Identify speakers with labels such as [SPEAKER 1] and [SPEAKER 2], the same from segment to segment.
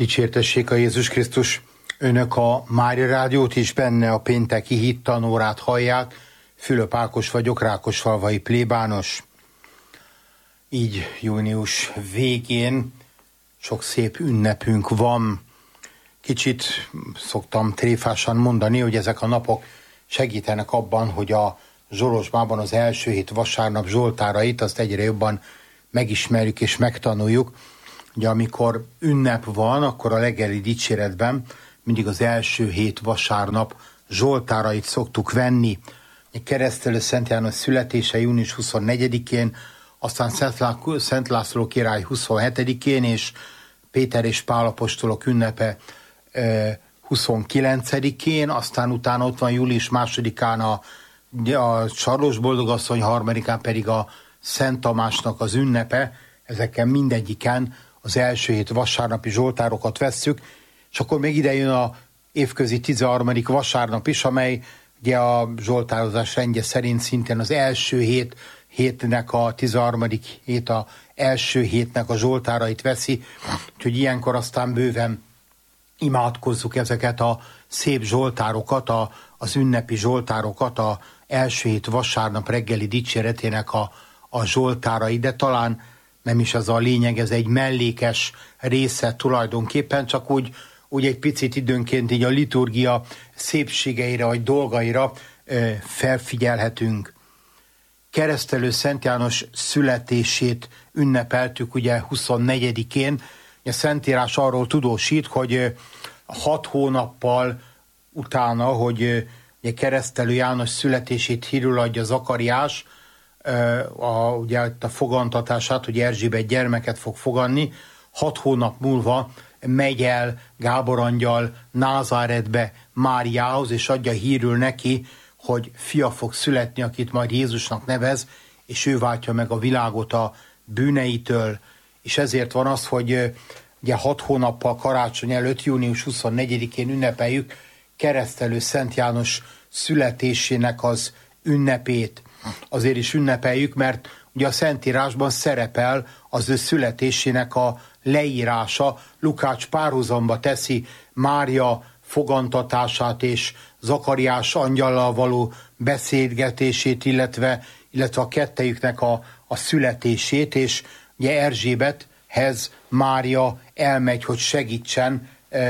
[SPEAKER 1] Dicsértessék a Jézus Krisztus! Önök a Mária Rádiót és benne a pénteki hittanórát hallják. Fülöp Ákos vagyok, rákosfalvai plébános. Így június végén sok szép ünnepünk van. Kicsit szoktam tréfásan mondani, hogy ezek a napok segítenek abban, hogy a Zsolozsmában az első hét vasárnap zsoltárait azt egyre jobban megismerjük és megtanuljuk. Ugye amikor ünnep van, akkor a reggeli dicséretben mindig az első hét vasárnap zsoltárait szoktuk venni. Keresztelő Szent János születése június 24-én, aztán Szent László király 27-én, és Péter és Pál apostolok ünnepe 29-én, aztán utána ott van július 2-án a Sarlós Boldogasszony, 3-án pedig a Szent Tamásnak az ünnepe. Ezeken mindegyiken az első hét vasárnapi zsoltárokat vesszük, és akkor még ide jön a évközi 13. vasárnap is, amely ugye a zsoltározás rendje szerint szintén az első hétnek a 13. hét, a első hétnek a zsoltárait veszi, úgyhogy ilyenkor aztán bőven imádkozzuk ezeket a szép zsoltárokat, az ünnepi zsoltárokat, a első hét vasárnap reggeli dicséretének a zsoltárai, de talán nem is ez a lényeg, ez egy mellékes része tulajdonképpen, csak úgy egy picit időnként így a liturgia szépségeire vagy dolgaira felfigyelhetünk. Keresztelő Szent János születését ünnepeltük ugye 24-én. A Szentírás arról tudósít, hogy 6 hónappal utána, hogy Keresztelő János születését hírül adja Zakariás, ugye a fogantatását, hogy Erzsébet gyermeket fog foganni, 6 hónap múlva megy el Gábor angyal Názáretbe Máriához, és adja hírül neki, hogy fia fog születni, akit majd Jézusnak nevez, és ő váltja meg a világot a bűneitől. És ezért van az, hogy ugye 6 hónappal karácsony előtt, június 24-én ünnepeljük Keresztelő Szent János születésének az ünnepét. Azért is ünnepeljük, mert ugye a Szentírásban szerepel az ő születésének a leírása. Lukács párhuzamba teszi Mária fogantatását és Zakariás angyallal való beszélgetését, illetve a kettejüknek a születését, és ugye Erzsébethez Mária elmegy, hogy segítsen,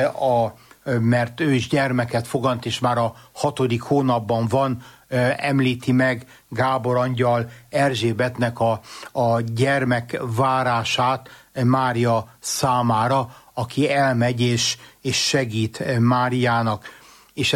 [SPEAKER 1] mert ő is gyermeket fogant, és már a 6. hónapban van, említi meg Gábor angyal Erzsébetnek a gyermek várását Mária számára, aki elmegy és segít Máriának. És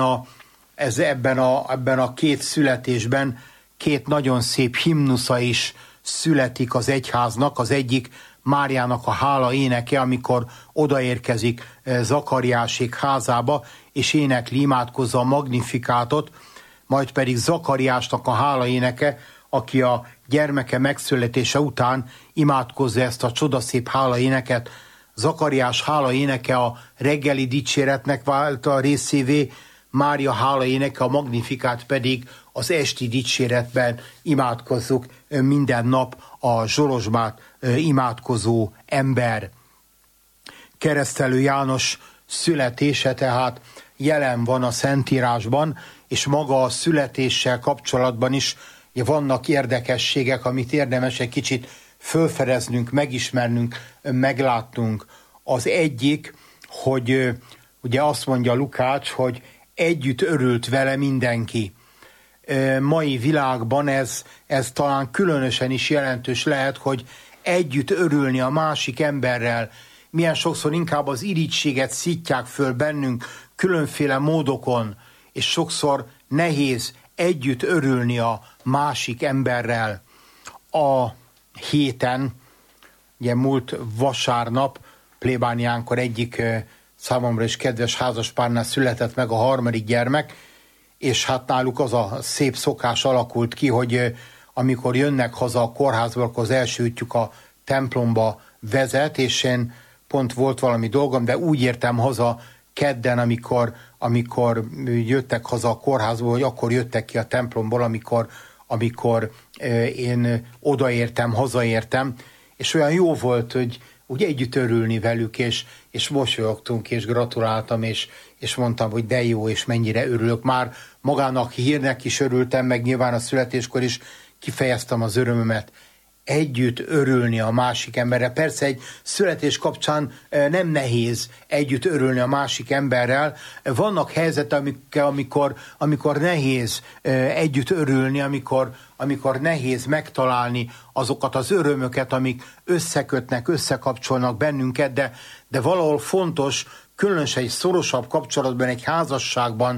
[SPEAKER 1] ebben a két születésben két nagyon szép himnusza is születik az egyháznak. Az egyik Máriának a hála éneke, amikor odaérkezik Zakariásék házába, és énekli, imádkozza a Magnifikátot, majd pedig Zakariásnak a hála éneke, aki a gyermeke megszületése után imádkozza ezt a csodaszép hála éneket. Zakariás hála éneke a reggeli dicséretnek vált a részévé, Mária hála éneke, a Magnifikát pedig az esti dicséretben imádkozzuk minden nap a Zsolozsmát imádkozó ember. Keresztelő János születése tehát jelen van a Szentírásban, és maga a születéssel kapcsolatban is vannak érdekességek, amit érdemes egy kicsit fölfedeznünk, megismernünk, meglátnunk. Az egyik, hogy ugye azt mondja Lukács, hogy együtt örült vele mindenki. Mai világban ez talán különösen is jelentős lehet, hogy együtt örülni a másik emberrel. Milyen sokszor inkább az irítséget szítják föl bennünk különféle módokon, és sokszor nehéz együtt örülni a másik emberrel. A héten, ugye múlt vasárnap, plébániánkor egyik számomra is kedves házaspárnál született meg a 3. gyermek, és hát náluk az a szép szokás alakult ki, hogy amikor jönnek haza a kórházból, akkor az első útjuk a templomba vezet, és én pont volt valami dolgom, de úgy értem haza kedden, amikor jöttek haza a kórházból, hogy akkor jöttek ki a templomból, amikor én odaértem, hazaértem, és olyan jó volt, hogy úgy együtt örülni velük, és mosolyogtunk, és gratuláltam, és mondtam, hogy de jó, és mennyire örülök. Már magának hírnek is örültem, meg nyilván a születéskor is kifejeztem az örömömet. Együtt örülni a másik emberrel. Persze egy születés kapcsán nem nehéz együtt örülni a másik emberrel. Vannak helyzetek, amikor nehéz együtt örülni, amikor nehéz megtalálni azokat az örömöket, amik összekötnek, összekapcsolnak bennünket, de valahol fontos, különösen egy szorosabb kapcsolatban, egy házasságban